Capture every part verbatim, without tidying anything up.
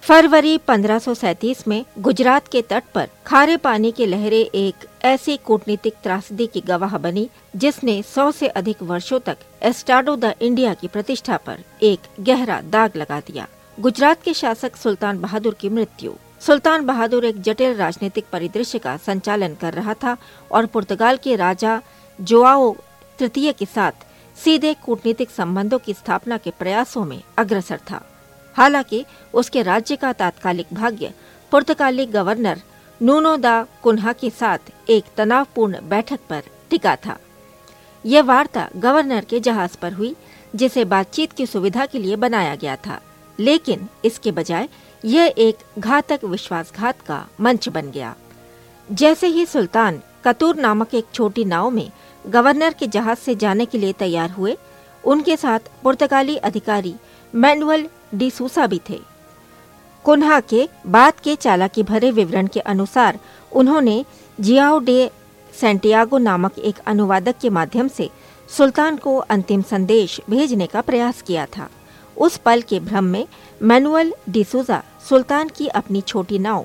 फरवरी पंद्रह सौ सैंतीस में गुजरात के तट पर खारे पानी की लहरें एक ऐसी कूटनीतिक त्रासदी की गवाह बनी जिसने सौ से अधिक वर्षों तक एस्टाडो द इंडिया की प्रतिष्ठा पर एक गहरा दाग लगा दिया। गुजरात के शासक सुल्तान बहादुर की मृत्यु। सुल्तान बहादुर एक जटिल राजनीतिक परिदृश्य का संचालन कर रहा था और पुर्तगाल के राजा जोआओ तृतीय के साथ सीधे कूटनीतिक संबंधों की स्थापना के प्रयासों में अग्रसर था। हालांकि उसके राज्य का तात्कालिक भाग्य पुर्तगाली गवर्नर नूनो दा कुन्हा के साथ एक तनावपूर्ण बैठक पर टिका था। यह वार्ता गवर्नर के जहाज पर हुई, जिसे बातचीत की सुविधा के लिए बनाया गया था, लेकिन इसके बजाय यह एक घातक विश्वासघात का मंच बन गया। जैसे ही सुल्तान कतूर नामक एक छोटी नाव में गवर्नर के जहाज से जाने के लिए तैयार हुए, उनके साथ पुर्तगाली अधिकारी मैनुअल डी सूसा भी थे। कुन्हा के बाद के चालाकी भरे विवरण के अनुसार उन्होंने जियाओ डे सैंटियागो नामक एक अनुवादक के माध्यम से सुल्तान को अंतिम संदेश भेजने का प्रयास किया था। उस पल के भ्रम में मैनुअल डी सूसा सुल्तान की अपनी छोटी नाव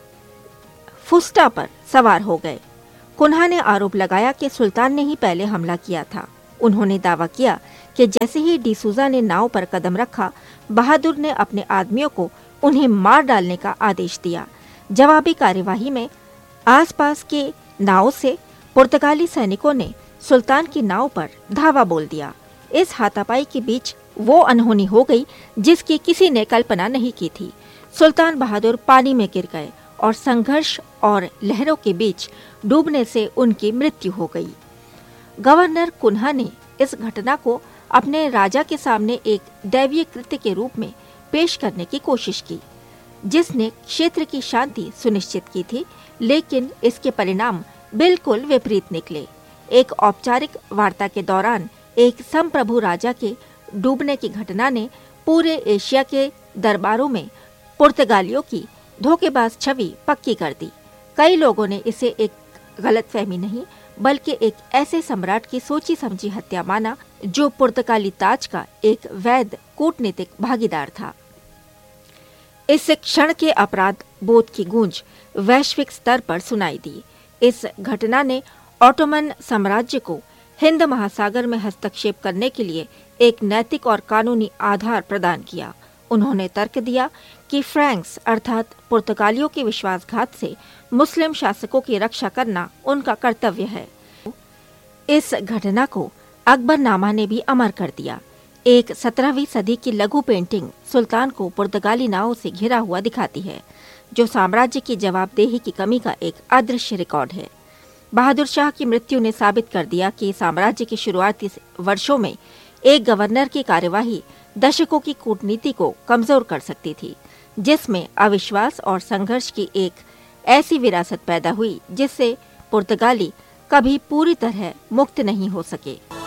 फुस्टा पर सवार हो गए। कुन्हा ने आरोप लगाया कि सुल्तान ने ही पहले हमला किया था। उन्होंने दावा किया कि जैसे ही डी सूजा ने नाव पर कदम रखा, बहादुर ने अपने आदमियों को उन्हें मार डालने का आदेश दिया। जवाबी कार्यवाही में आसपास के नाव से पुर्तगाली सैनिकों ने सुल्तान की नाव पर धावा बोल दिया। इस हाथापाई के बीच वो अनहोनी हो गई जिसकी किसी ने कल्पना नहीं की थी। सुल्तान बहादुर पानी में गिर गए और संघर्ष और लहरों के बीच डूबने से उनकी मृत्यु हो गई। गवर्नर कुन्हा ने इस घटना को अपने राजा के सामने एक दैवीय कृत्य के रूप में पेश करने की कोशिश की, जिसने क्षेत्र की शांति सुनिश्चित की थी, लेकिन इसके परिणाम बिल्कुल विपरीत निकले। एक औपचारिक वार्ता के दौरान एक संप्रभु राजा के डूबने की घटना ने पूरे एशिया के दरबारों में पुर्तगालियों की धोखेबाज छवि पक्की कर दी। कई लोगों ने इसे एक गलतफहमी नहीं बल्कि एक ऐसे सम्राट की सोची समझी हत्या माना जो पुर्तगाली ताज का एक वैध कूटनीतिक भागीदार था। इस क्षण के अपराध बोध की गूंज वैश्विक स्तर पर सुनाई दी। इस घटना ने ऑटोमन साम्राज्य को हिंद महासागर में हस्तक्षेप करने के लिए एक नैतिक और कानूनी आधार प्रदान किया। उन्होंने तर्क दिया कि फ्रैंक्स अर्थात पुर्तगालियों के विश्वासघात से मुस्लिम शासकों की रक्षा करना उनका कर्तव्य है। इस घटना को अकबरनामा ने भी अमर कर दिया। एक सत्रहवीं सदी की लघु पेंटिंग सुल्तान को पुर्तगाली नावों से घिरा हुआ दिखाती है, जो साम्राज्य की जवाबदेही की कमी का एक अदृश्य रिकॉर्ड है। बहादुर शाह की मृत्यु ने साबित कर दिया कि साम्राज्य के शुरुआती वर्षों में एक गवर्नर की कार्यवाही दशकों की कूटनीति को कमजोर कर सकती थी, जिसमें अविश्वास और संघर्ष की एक ऐसी विरासत पैदा हुई जिससे पुर्तगाली कभी पूरी तरह मुक्त नहीं हो सके।